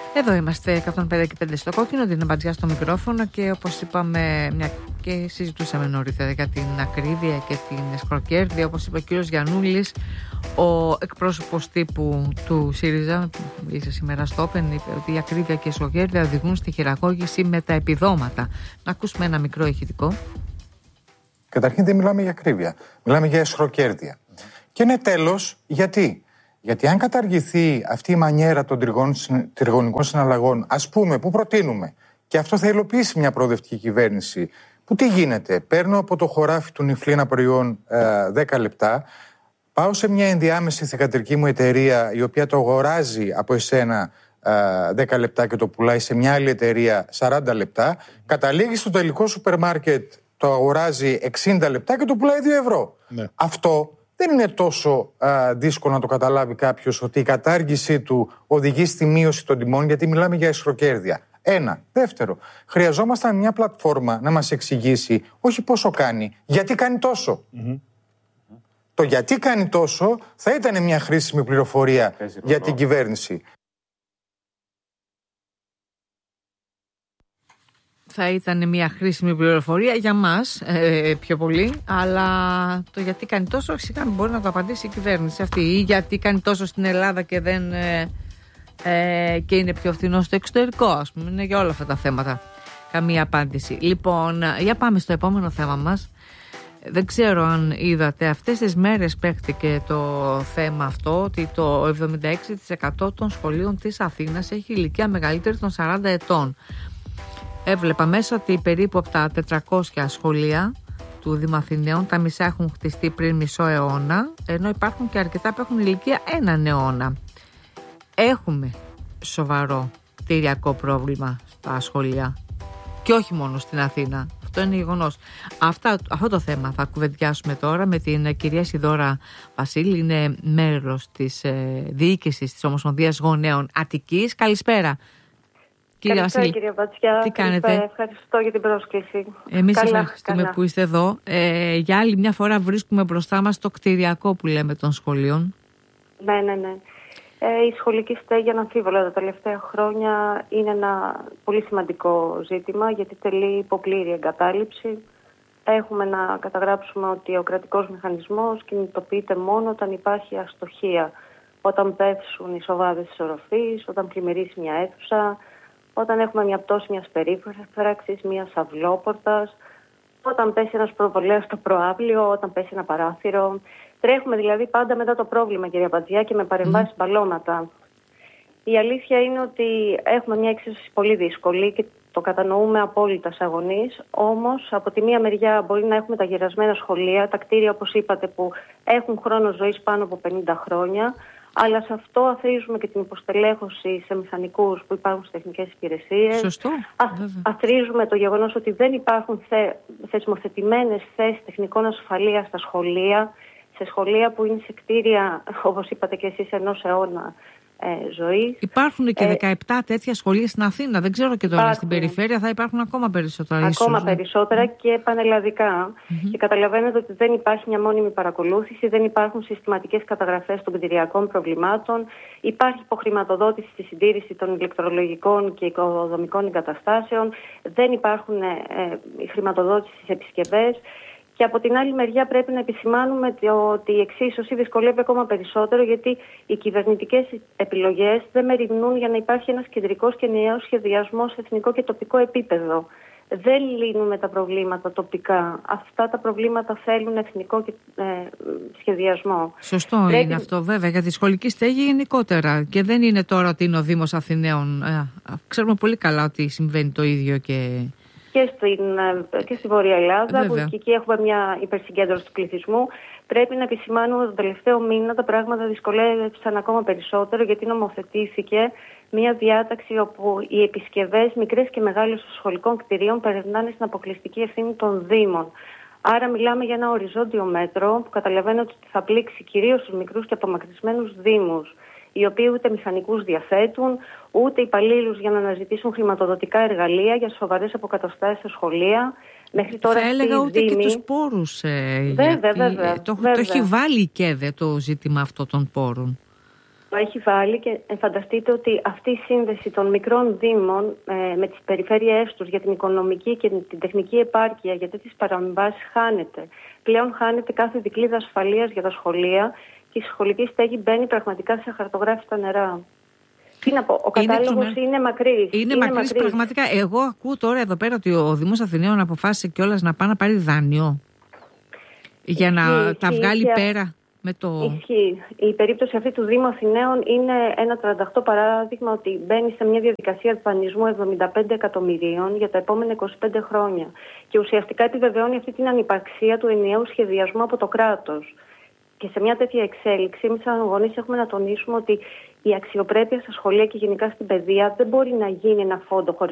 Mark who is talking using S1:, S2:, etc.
S1: Εδώ είμαστε 105 και 5 στο κόκκινο, την Αμπατζιά στο μικρόφωνο και όπως είπαμε μια και συζητούσαμε νωρίτερα για την ακρίβεια και την εσχροκέρδεια, όπως είπε ο κύριος Γιαννούλης, ο εκπρόσωπος τύπου του ΣΥΡΙΖΑ, ήρθε σήμερα στο Open, είπε ότι η ακρίβεια και η εσχροκέρδεια οδηγούν στη χειραγώγηση με τα επιδόματα. Να ακούσουμε ένα μικρό ηχητικό.
S2: Καταρχήν δεν μιλάμε για ακρίβεια, μιλάμε για εσχροκέρδεια. Και είναι τέλος, γιατί? Γιατί αν καταργηθεί αυτή η μανιέρα των τριγωνικών συναλλαγών, ας πούμε, που προτείνουμε, και αυτό θα υλοποιήσει μια προοδευτική κυβέρνηση, που τι γίνεται? Παίρνω από το χωράφι του νυφλή ένα προϊόν 10 λεπτά, πάω σε μια ενδιάμεση θυγατρική μου εταιρεία, η οποία το αγοράζει από εσένα 10 λεπτά και το πουλάει σε μια άλλη εταιρεία 40 λεπτά, καταλήγει στο τελικό σούπερ μάρκετ, το αγοράζει 60 λεπτά και το πουλάει 2 ευρώ. Ναι. Αυτό δεν είναι τόσο δύσκολο να το καταλάβει κάποιος, ότι η κατάργησή του οδηγεί στη μείωση των τιμών, γιατί μιλάμε για εσχροκέρδεια. Ένα. Δεύτερο, χρειαζόμασταν μια πλατφόρμα να μας εξηγήσει όχι πόσο κάνει, γιατί κάνει τόσο. Το γιατί κάνει τόσο θα ήταν μια χρήσιμη πληροφορία για την κυβέρνηση.
S1: Θα ήταν μια χρήσιμη πληροφορία για μας πιο πολύ, αλλά το γιατί κάνει τόσο φυσικά μπορεί να το απαντήσει η κυβέρνηση αυτή, ή γιατί κάνει τόσο στην Ελλάδα και δεν και είναι πιο φθηνό στο εξωτερικό, ας πούμε. Είναι για όλα αυτά τα θέματα καμία απάντηση. Λοιπόν, για πάμε στο επόμενο θέμα μας. Δεν ξέρω αν είδατε, αυτές τις μέρες παίχτηκε το θέμα αυτό, ότι το 76% των σχολείων της Αθήνας έχει ηλικία μεγαλύτερη των 40 ετών. Έβλεπα μέσα ότι περίπου από τα 400 σχολεία του Δήμου Αθηναίων, τα μισά έχουν χτιστεί πριν μισό αιώνα, ενώ υπάρχουν και αρκετά που έχουν ηλικία 1 αιώνα. Έχουμε σοβαρό κτηριακό πρόβλημα στα σχολεία και όχι μόνο στην Αθήνα. Αυτό είναι γεγονός. Αυτό το θέμα θα κουβεντιάσουμε τώρα με την κυρία Σιδώρα Βασίλη, είναι μέλος της διοίκησης της Ομοσπονδίας Γονέων Αττικής. Καλησπέρα.
S3: Καλησπέρα κυρία Μπατζιά.
S1: Τι κάνετε?
S3: Ευχαριστώ για την πρόσκληση.
S1: Εμείς ευχαριστούμε που είστε εδώ. Για άλλη μια φορά βρίσκουμε μπροστά μας το κτηριακό που λέμε των σχολείων.
S3: Ναι. Η σχολική στέγη αναμφίβολα τα τελευταία χρόνια είναι ένα πολύ σημαντικό ζήτημα, γιατί τελεί υποπλήρη εγκατάλειψη. Έχουμε να καταγράψουμε ότι ο κρατικός μηχανισμός κινητοποιείται μόνο όταν υπάρχει αστοχία. Όταν πέφτουν οι σοβάδες της οροφής, όταν πλημμυρίσει μια αίθουσα, όταν έχουμε μια πτώση μιας περίφραξης, μιας αυλόπορτας, όταν πέσει ένας προβολέας στο προάβλιο, όταν πέσει ένα παράθυρο. Τρέχουμε δηλαδή πάντα μετά το πρόβλημα, κυρία Μπατζιά, και με παρεμβάσεις μπαλώματα. Η αλήθεια είναι ότι έχουμε μια εξίσωση πολύ δύσκολη και το κατανοούμε απόλυτα σαν γονείς. Όμως, από τη μία μεριά μπορεί να έχουμε τα γερασμένα σχολεία, τα κτίρια, όπως είπατε, που έχουν χρόνο ζωής πάνω από 50 χρόνια. Αλλά σε αυτό αθροίζουμε και την υποστελέχωση σε μηχανικούς που υπάρχουν στις τεχνικές υπηρεσίες.
S1: Σωστό.
S3: Αθροίζουμε το γεγονός ότι δεν υπάρχουν θεσμοθετημένες θέσεις τεχνικών ασφαλείας στα σχολεία, σε σχολεία που είναι σε κτίρια, όπως είπατε και εσείς, 1 αιώνα ζωής.
S1: Υπάρχουν και 17 τέτοια σχολεία στην Αθήνα. Δεν ξέρω και τώρα στην περιφέρεια θα υπάρχουν ακόμα περισσότερα.
S3: Ακόμα περισσότερα και πανελλαδικά. Και καταλαβαίνετε ότι δεν υπάρχει μια μόνιμη παρακολούθηση, δεν υπάρχουν συστηματικές καταγραφές των κτηριακών προβλημάτων. Υπάρχει υποχρηματοδότηση στη συντήρηση των ηλεκτρολογικών και οικοδομικών εγκαταστάσεων. Δεν υπάρχουν χρηματοδότηση στις επισκευές. Και από την άλλη μεριά πρέπει να επισημάνουμε ότι η εξίσωση δυσκολεύει ακόμα περισσότερο, γιατί οι κυβερνητικές επιλογές δεν μεριμνούν για να υπάρχει ένας κεντρικός και ενιαίος σχεδιασμός σε εθνικό και τοπικό επίπεδο. Δεν λύνουμε τα προβλήματα τοπικά. Αυτά τα προβλήματα θέλουν εθνικό σχεδιασμό.
S1: Σωστό είναι αυτό, βέβαια, για τη σχολική στέγη γενικότερα. Και δεν είναι τώρα ότι είναι ο Δήμος Αθηναίων. Ξέρουμε πολύ καλά ότι συμβαίνει το ίδιο
S3: και στη Βόρεια Ελλάδα, που και εκεί έχουμε μια υπερσυγκέντρωση του πληθυσμού. Πρέπει να επισημάνουμε ότι το τελευταίο μήνα τα πράγματα δυσκολεύσαν ακόμα περισσότερο, γιατί νομοθετήθηκε μια διάταξη όπου οι επισκευές μικρές και μεγάλες των σχολικών κτηρίων περνάνε στην αποκλειστική ευθύνη των Δήμων. Άρα μιλάμε για ένα οριζόντιο μέτρο που καταλαβαίνω ότι θα πλήξει κυρίως τους μικρούς και απομακρυσμένους Δήμους, οι οποίοι ούτε μηχανικούς διαθέτουν, ούτε υπαλλήλους για να αναζητήσουν χρηματοδοτικά εργαλεία για σοβαρές αποκαταστάσεις στα σχολεία. Μέχρι τώρα
S1: θα έλεγα ούτε και τους πόρους.
S3: Βέβαια.
S1: Το έχει βάλει η ΚΕΔΕ το ζήτημα αυτό των πόρων.
S3: το έχει βάλει και φανταστείτε ότι αυτή η σύνδεση των μικρών δήμων με τις περιφέρειές τους για την οικονομική και την τεχνική επάρκεια για τέτοιες παραμβάσεις χάνεται. Πλέον χάνεται κάθε δικλείδα ασφαλείας για τα σχολεία και η σχολική στέγη μπαίνει πραγματικά σε αχαρτογράφητα νερά. Τι να πω, ο κατάλογος είναι μακρύς.
S1: Είναι μακρύς πραγματικά. Εγώ ακούω τώρα εδώ πέρα ότι ο Δήμος Αθηναίων αποφάσισε κιόλας να πάει να πάρει δάνειο για να τα βγάλει πέρα.
S3: Ισχύει. Η περίπτωση αυτή του Δήμου Αθηναίων είναι ένα 38 παράδειγμα ότι μπαίνει σε μια διαδικασία δανεισμού 75 εκατομμυρίων για τα επόμενα 25 χρόνια. Και ουσιαστικά επιβεβαιώνει αυτή την ανυπαρξία του ενιαίου σχεδιασμού από το κράτος. Και σε μια τέτοια εξέλιξη, εμείς σαν γονείς έχουμε να τονίσουμε ότι η αξιοπρέπεια στα σχολεία και γενικά στην παιδεία δεν μπορεί να γίνει ένα φόντο χωρίς